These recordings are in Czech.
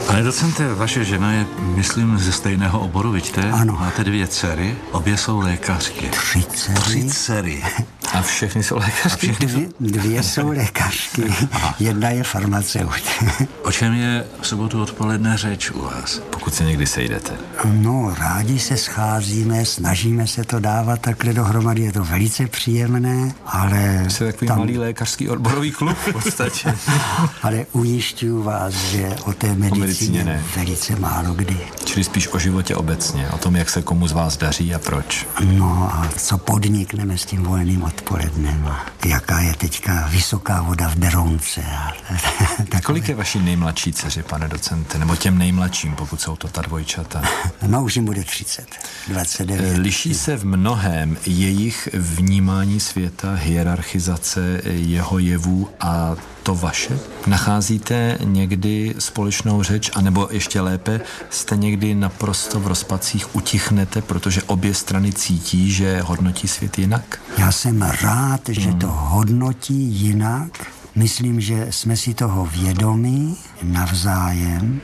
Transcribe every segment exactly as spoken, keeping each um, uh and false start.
Pane docente, vaše žena je, myslím, ze stejného oboru, vidíte? Ano. Máte dvě dcery, obě jsou lékařky. Tři dcery. Tři dcery. A všechny jsou lékařky? Dvě, dvě jsou lékařky, jedna je farmaceut. O čem je v sobotu odpoledne řeč u vás? Pokud se někdy sejdete. No, rádi se scházíme, snažíme se to dávat takhle dohromady, je to velice příjemné, ale... Jste takový tam... malý lékařský odborový klub v podstatě. Ale ujišťuju vás, že o té medicíně, o medicíně ne. Velice málo kdy. Čili spíš o životě obecně, o tom, jak se komu z vás daří a proč. No a co podnikneme s tím volným odpolednem a jaká je teďka vysoká voda v Berounce. A kolik je vaší nejmladší dceři, pane docente, nebo těm nejmladším, pokud jsou to ta dvojčata? No už jim bude třicet, dvacet devět. Liší se v mnohém jejich vnímání světa, hierarchizace jeho jevů a to vaše? Nacházíte někdy společnou řeč, anebo ještě lépe, jste někdy naprosto v rozpacích, utichnete, protože obě strany cítí, že hodnotí svět jinak? Já jsem rád, že to hodnotí jinak. Myslím, že jsme si toho vědomí navzájem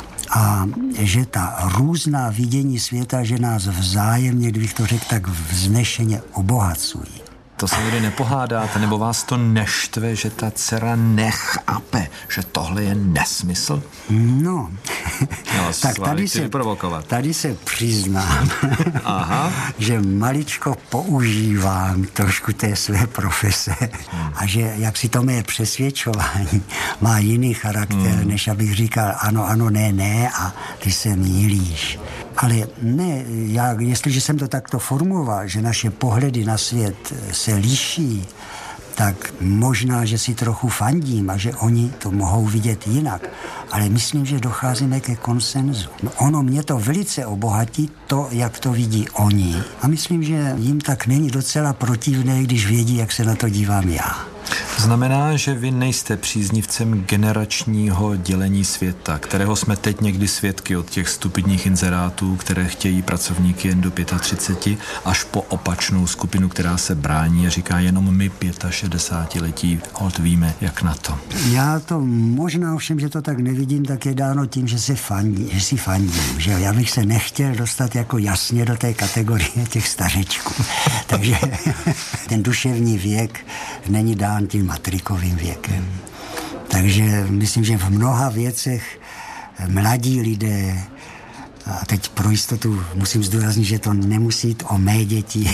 a že ta různá vidění světa, že nás vzájemně, kdybych to řekl, tak vznešeně obohacují. To se někdy nepohádáte, nebo vás to neštve, že ta dcera nechápe, že tohle je nesmysl? No, no tak tady se, tady se přiznám, Aha. že maličko používám trošku té své profese hmm. a že jak si to mé přesvědčování má jiný charakter, hmm. než abych říkal ano, ano, ne, ne a ty se mýlíš. Ale ne, já, jestliže jsem to takto formuloval, že naše pohledy na svět se liší, tak možná, že si trochu fandím a že oni to mohou vidět jinak. Ale myslím, že docházíme ke konsenzu. No ono mě to velice obohatí, to, jak to vidí oni. A myslím, že jim tak není docela protivné, když vědí, jak se na to dívám já. Znamená, že vy nejste příznivcem generačního dělení světa, kterého jsme teď někdy svědky od těch stupidních inzerátů, které chtějí pracovníky jen do třicet pět, až po opačnou skupinu, která se brání a říká jenom my šedesátiletí holt víme, jak na to. Já to možná ovšem, že to tak nevidím, tak je dáno tím, že se fandí, že si fandím, že já bych se nechtěl dostat jako jasně do té kategorie těch stařečků. Takže ten duševní věk není dán tím matrikovým věkem. Takže myslím, že v mnoha věcech mladí lidé, a teď pro jistotu musím zdůraznit, že to nemusí jít o mé děti,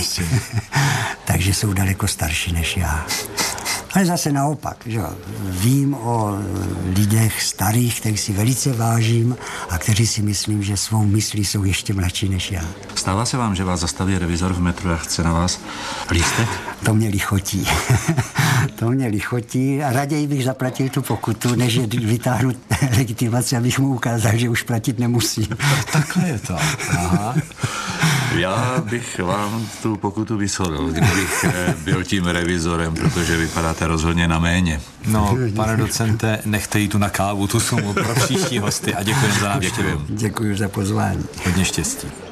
takže jsou daleko starší než já. Ale zase naopak, že vím o lidech starých, kterých si velice vážím a kteří si myslím, že svou myslí jsou ještě mladší než já. Stává se vám, že vás zastaví revizor v metru a chce na vás lístek? To mě lichotí. to mě lichotí a raději bych zaplatil tu pokutu, než vytáhnu legitimaci, abych mu ukázal, že už platit nemusím. Takhle je to. Aha. Já bych vám tu pokutu vyshodil, kdybych byl tím revizorem, protože vypadáte rozhodně na méně. No, pane docente, nechte jí tu na kávu, tu sumu pro příští hosty a děkuji za návštěvu. Děkuji za pozvání. Hodně štěstí.